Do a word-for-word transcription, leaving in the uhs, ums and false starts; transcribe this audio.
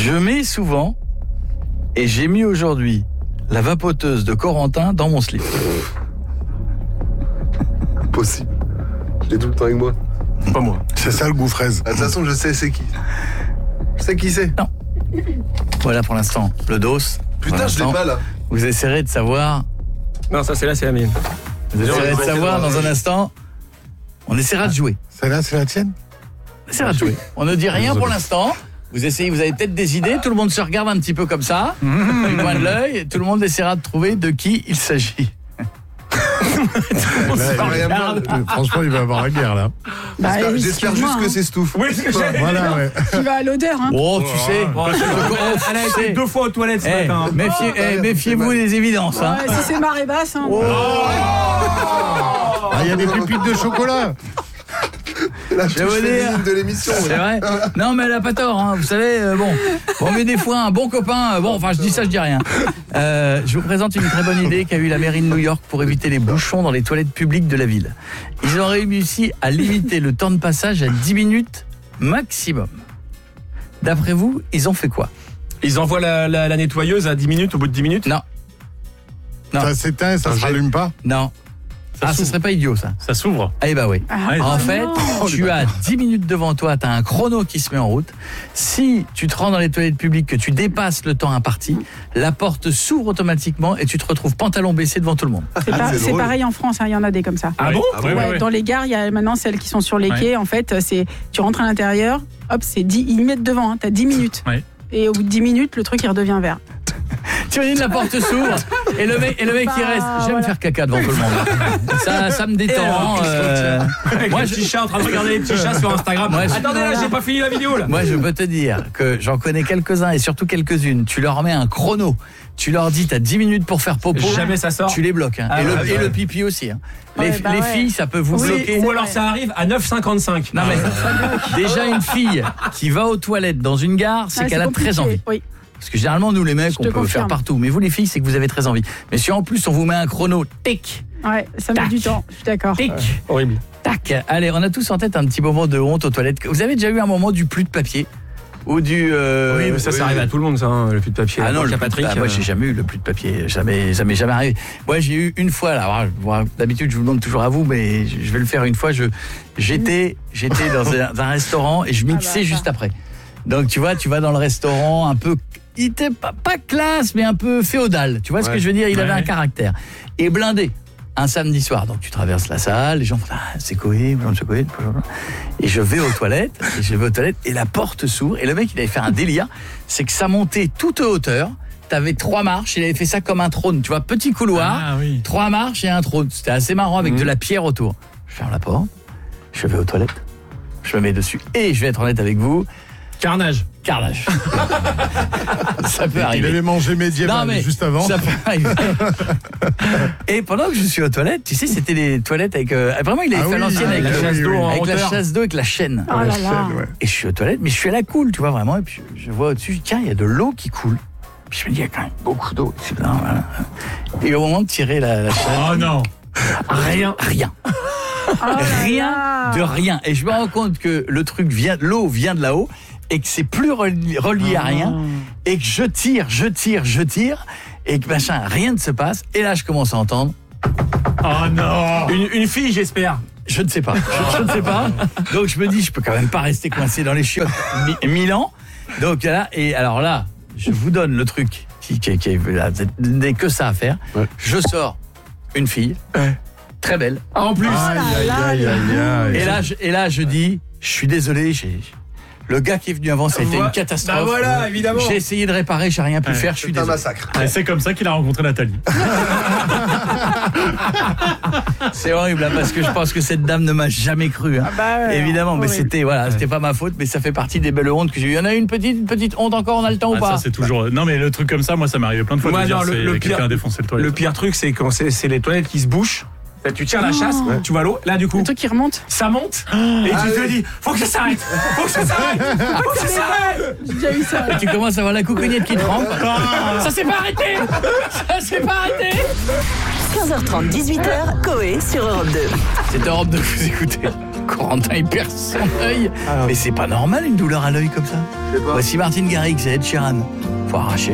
Je mets souvent, et j'ai mis aujourd'hui, la vapoteuse de Corentin dans mon slip. Impossible. Je l'ai tout le temps avec moi. Pas moi. C'est ça le goût fraise. De toute façon, je sais c'est qui. Je sais qui c'est. Non. Voilà pour l'instant, le dos. Putain, je l'ai pas là. Vous essaierez de savoir. Non, ça c'est là, c'est la mienne. Vous essaierez de savoir dans un instant. On essaiera de jouer. Celle-là, c'est la tienne? On essaiera de jouer. On ne dit rien pour l'instant. Vous essayez, vous avez peut-être des idées. Tout le monde se regarde un petit peu comme ça, du coin de l'œil. Tout le monde essaiera de trouver de qui il s'agit. Là, il, franchement, il va avoir la guerre là. Bah, J'espère, j'espère juste hein. que c'est Stouff. Oui, c'est ce que j'ai. Voilà, ouais. Tu vas à l'odeur, hein. Oh, tu sais. Oh, elle a été deux fois aux toilettes ce Eh, matin. méfiez, eh, méfiez-vous des évidences. Hein. Ouais, si c'est marée basse, hein. Ah, il y a des pépites de chocolat. La Je vais touche vous dire. féminine de l'émission. C'est vrai. Non, mais elle a pas tort, hein. Vous savez, euh, bon. Bon, mais des fois, un bon copain, euh, bon, enfin, je dis ça, je dis rien. Euh, je vous présente une très bonne idée qu'a eu la mairie de New York pour éviter les bouchons dans les toilettes publiques de la ville. Ils ont réussi à limiter le temps de passage à dix minutes maximum. D'après vous, ils ont fait quoi? Ils envoient la, la, la nettoyeuse à dix minutes, au bout de dix minutes. Non. Non. Ça s'éteint et ça Un se rallume pas. Non. Ah, ce serait pas idiot, ça. Ça s'ouvre. Eh bah oui. Ah, En bah fait, non. tu as dix minutes devant toi, tu as un chrono qui se met en route. Si tu te rends dans les toilettes publiques, que tu dépasses le temps imparti, la porte s'ouvre automatiquement et tu te retrouves pantalon baissé devant tout le monde. C'est pas- c'est c'est drôle. pareil en France, hein, il y en a des comme ça. Ah bon? Ah bon? Ouais, ouais, Ouais, ouais. dans les gares, il y a maintenant celles qui sont sur les Ouais. quais. En fait, c'est tu rentres à l'intérieur, hop, c'est dix, ils mettent devant, hein, t'as dix minutes. Ouais. Et au bout de dix minutes, le truc il redevient vert. Tu imagines, la porte s'ouvre et le mec, et le mec qui Bah, reste. J'aime voilà. faire caca devant tout le monde. Ça, ça me détend. euh, Avec moi, les je, petits chats en train de regarder les petits chats sur Instagram. Ouais, je- Attendez, là, Voilà. j'ai pas fini la vidéo là. moi, je peux te dire que j'en connais quelques-uns et surtout quelques-unes. Tu leur mets un chrono. Tu leur dis, t'as dix minutes pour faire popo. Jamais ça sort. Tu les bloques. Hein. Ah et, ouais, le, ouais, et ouais. le pipi aussi. Hein. Ouais, les bah les ouais. filles, ça peut vous Oui. bloquer. Ou alors ça arrive à neuf cinquante-cinq. Non mais déjà une fille qui va aux toilettes dans une gare, c'est Ouais, qu'elle a compliqué. très envie. Oui. Parce que généralement nous les mecs, Je on te peut confirme. faire partout, mais vous les filles, c'est que vous avez très envie. Mais si en plus on vous met un chrono, tic, Ouais, ça met Tac. du temps, je suis d'accord. tic, Horrible. tac. Allez, on a tous en tête un petit moment de honte aux toilettes. Vous avez déjà eu un moment du plus de papier ou du euh, Oui, mais ça, oui, ça arrive oui. à tout le monde, ça, hein, le plus de papier. Ah non, le le plus- Patrick. bah, moi euh, j'ai jamais eu le plus de papier, jamais, jamais, jamais arrivé. Moi j'ai eu une fois là. alors, moi, d'habitude je vous demande toujours à vous, mais je je vais le faire une fois. Je, j'étais, j'étais dans un, dans un restaurant et je mixais bah, ça. juste après. Donc tu vois, tu vas dans le restaurant un peu, il était pas, pas classe, mais un peu féodal. Tu vois ce Ouais. que je veux dire? Il avait Ouais. un caractère et blindé. Un samedi soir, donc tu traverses la salle, les gens font ah, c'est Coé, c'est Coé, et je vais aux toilettes, et je vais aux toilettes et la porte s'ouvre et le mec il avait fait un délire, c'est que ça montait toute hauteur, t'avais trois marches, il avait fait ça comme un trône, tu vois, petit couloir, Ah oui. trois marches et un trône, c'était assez marrant avec Mhm. de la pierre autour. Je ferme la porte, je vais aux toilettes, je me mets dessus et je vais être honnête avec vous, Carnage. carnage. Ça peut Il arriver. avait mangé médiéval Non, mais juste avant. ça peut arriver. Et pendant que je suis aux toilettes, tu sais, c'était les toilettes avec euh, vraiment il avait Ah fait oui, l'ancienne ah, avec, la le- chasse d'eau en avec la hauteur. chasse d'eau avec la chaîne. Oh là La là. chaîne, ouais. Et je suis aux toilettes, mais je suis à la cool, tu vois vraiment. Et puis je vois au-dessus, je dis, tiens, il y a de l'eau qui coule. Puis je me dis, il y a quand même beaucoup d'eau. Et puis, non, voilà. Et au moment de tirer la, la chaîne, Oh non. rien, rien, Oh là rien là. de rien. Et je me rends compte que le truc vient, l'eau vient de là-haut et que c'est plus relié, relié à rien. Et que je tire, je tire, je tire. Et que machin, rien ne se passe. Et là, je commence à entendre. Oh non. Une, une fille, j'espère. Je ne sais pas. Je, je ne sais pas. Donc je me dis, je peux quand même pas rester coincé dans les chiottes mi- mille ans. Donc là, et alors là, je vous donne le truc qui, qui, qui là, n'est que ça à faire. Ouais. Je sors une fille, très belle. Ah, en plus. Oh là Aïe, là, aïe, aïe, aïe, aïe. Et là, je, et là, je dis, je suis désolé, j'ai, le gars qui est venu avant, ça a été Voilà. une catastrophe. Bah voilà, évidemment. J'ai essayé de réparer, j'ai rien pu faire, je suis C'est un désolé. massacre. Et c'est comme ça qu'il a rencontré Nathalie. C'est horrible hein, parce que je pense que cette dame ne m'a jamais cru. Hein. Ah bah ouais, Évidemment, mais horrible. c'était voilà, c'était pas ma faute, mais ça fait partie des belles hontes que j'ai eues. Il y en a une petite, une petite honte encore, on a le temps Ah, ou pas? ça c'est toujours. Non mais le truc comme ça, moi ça m'est arrivé plein de fois Moi, de dire non, le- c'est le quelqu'un pire- a défoncé le toilette. Le pire truc, c'est quand c'est c'est les toilettes qui se bouchent. Là, tu tires la chasse, tu vas à l'eau. Là, du coup, Le truc qui remonte. ça monte. Et Ah tu te oui. dis, faut que ça s'arrête. Faut que ça s'arrête. Faut que ça s'arrête. J'ai déjà eu ça. Et tu commences à voir la coucougnette qui trempe. Ça s'est pas arrêté. Ça s'est pas arrêté. quinze heures trente, dix-huit heures, Coé sur Europe deux. C'est Europe de vous écouter. Corentin, il perd son œil. Mais c'est pas normal une douleur à l'œil comme ça. Je sais pas. Voici Martine Garrix et Ed Sheeran. Faut arracher.